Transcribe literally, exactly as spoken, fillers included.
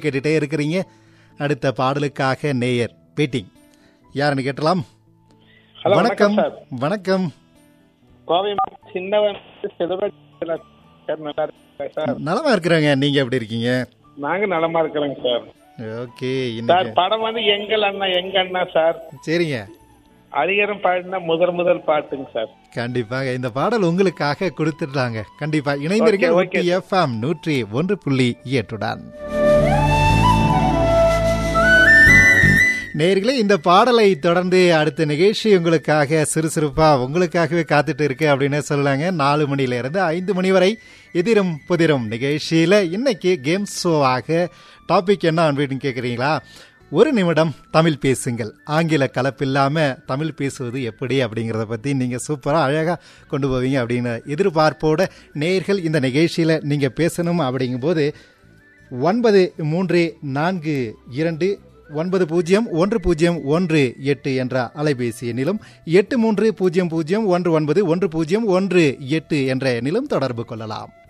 கேட்டுட்டே இருக்கிறீங்க. அடுத்த பாடலுக்காக நேயர் வெயிட்டிங். யாருன்னு கேட்டலாம். ஹலோ, வணக்கம். சார். வணக்கம். கோவை சின்னவன் செல்வராஜ் சார், நல்லா இருக்கீங்களா சார்? நலமா இருக்கிறாங்க. நீங்க எப்படி இருக்கீங்க? நாங்க நலமா இருக்கிறோங்க சார். ஓகே. சார், இன்னைக்கு படம் வந்து எங்கள் அண்ணா எங்க அண்ணா சார். சரிங்க, அதிகாரம் பாடின முதல் முதல் பாட்டுங்க சார். கண்டிப்பாக இந்த பாடல் உங்களுக்காக கொடுத்துட்டாங்க. கண்டிப்பா இணைந்திருங்க. Okay, okay. எஃப்எம் நூற்றி ஒன்று புள்ளி எட்டுடன் நேயர்களே, இந்த பாடலை தொடர்ந்து அடுத்த நிகழ்ச்சி உங்களுக்காக சுறுசுறுப்பா உங்களுக்காகவே காத்துட்டு இருக்கு அப்படின்னு சொல்லலாங்க. நாலு மணில இருந்து ஐந்து மணி வரை எதிரும் புதிரும் நிகழ்ச்சியில இன்னைக்கு கேம் ஷோவாக டாபிக் என்ன அப்படின்னு கேட்குறீங்களா? ஒரு நிமிடம் தமிழ் பேசுங்கள், ஆங்கில கலப்பில்லாம தமிழ் பேசுவது எப்படி அப்படிங்கிறத பத்தி நீங்க சூப்பரா அழகா கொண்டு போவீங்க அப்படின்னு எதிர்பார்ப்போட நேயர்கள் இந்த நிகழ்ச்சியில நீங்க பேசணும். அப்படிங்கும்போது ஒன்பது மூன்று நான்கு இரண்டு ஒன்பது பூஜ்ஜியம் ஒன்று பூஜ்ஜியம் ஒன்று எட்டு என்ற அலைபேசி எண்ணிலும் எட்டு மூன்று பூஜ்ஜியம் பூஜ்ஜியம் ஒன்று ஒன்பது ஒன்று பூஜ்ஜியம் ஒன்று எட்டு என்ற எண்ணிலும் தொடர்பு கொள்ளலாம்.